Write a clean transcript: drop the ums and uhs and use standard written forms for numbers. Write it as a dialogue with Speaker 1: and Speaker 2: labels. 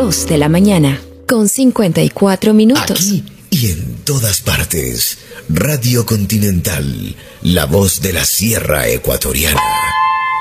Speaker 1: 2 de la mañana, con 54 minutos.
Speaker 2: Aquí y en todas partes. Radio Continental, la voz de la Sierra Ecuatoriana.